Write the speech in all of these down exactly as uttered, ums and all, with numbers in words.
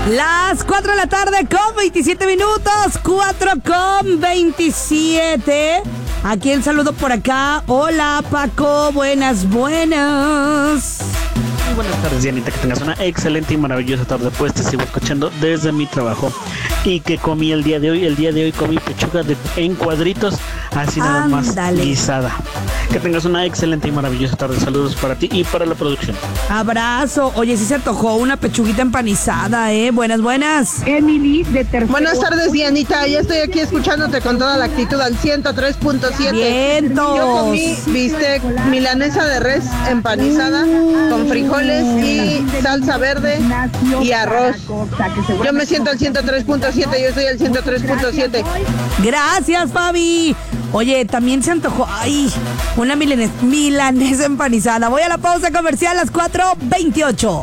Las cuatro de la tarde con veintisiete minutos, cuatro con veintisiete. Aquí el saludo por acá. Hola, Paco, buenas, buenas. Muy buenas tardes, Dianita, que tengas una excelente y maravillosa tarde, pues te sigo escuchando desde mi trabajo. Y que comí el día de hoy, el día de hoy comí pechuga de, en cuadritos, así nada Ándale. más guisada. Que tengas una excelente y maravillosa tarde, saludos para ti y para la producción. Abrazo. Oye, sí se antojó una pechuguita empanizada, ¿eh? Buenas, buenas. Emily de tercero. Buenas tardes, Dianita. Ya estoy aquí escuchándote con toda la actitud al ciento tres punto siete. Vientos. Yo comí bistec milanesa de res empanizada con frijoles y salsa verde y arroz. Yo me siento al ciento tres punto siete, yo estoy al ciento tres punto siete. Gracias, Fabi. Oye, también se antojó, ay, una milanes, milanesa empanizada. Voy a la pausa comercial a las cuatro veintiocho.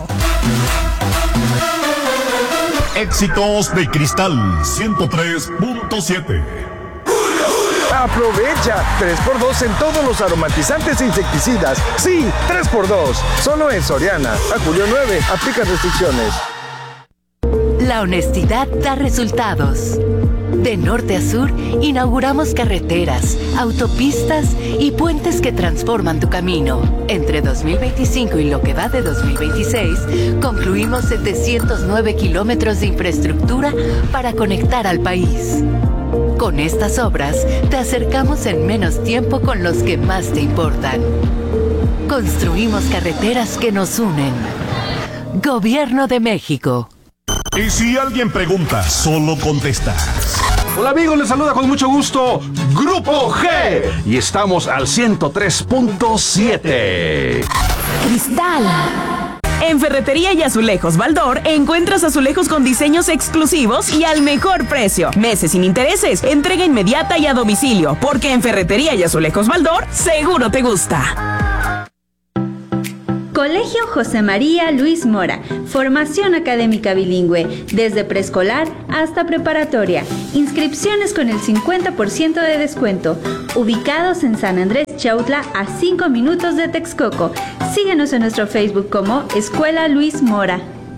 Éxitos de Cristal ciento tres punto siete. Aprovecha tres por dos en todos los aromatizantes e insecticidas. Sí, tres por dos. Solo en Soriana. A julio nueve. Aplica restricciones. La honestidad da resultados. De norte a sur, inauguramos carreteras, autopistas y puentes que transforman tu camino. Entre dos mil veinticinco y lo que va de dos mil veintiséis, concluimos setecientos nueve kilómetros de infraestructura para conectar al país. Con estas obras, te acercamos en menos tiempo con los que más te importan. Construimos carreteras que nos unen. Gobierno de México. Y si alguien pregunta, solo contestas. Hola amigos, les saluda con mucho gusto Grupo G y estamos al ciento tres punto siete. Cristal. En Ferretería y Azulejos Baldor encuentras azulejos con diseños exclusivos y al mejor precio. Meses sin intereses, entrega inmediata y a domicilio, porque en Ferretería y Azulejos Baldor seguro te gusta. Colegio José María Luis Mora, formación académica bilingüe, desde preescolar hasta preparatoria. Inscripciones con el cincuenta por ciento de descuento. Ubicados en San Andrés Chautla, a cinco minutos de Texcoco. Síguenos en nuestro Facebook como Escuela Luis Mora.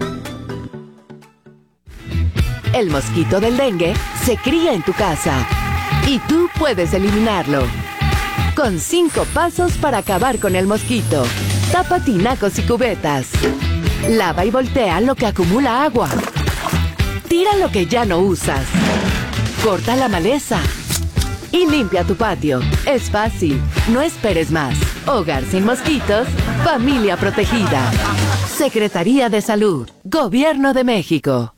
El mosquito del dengue se cría en tu casa y tú puedes eliminarlo. Con cinco pasos para acabar con el mosquito. Tapa tinacos y cubetas. Lava y voltea lo que acumula agua. Tira lo que ya no usas. Corta la maleza. Y limpia tu patio. Es fácil. No esperes más. Hogar sin mosquitos. Familia protegida. Secretaría de Salud. Gobierno de México.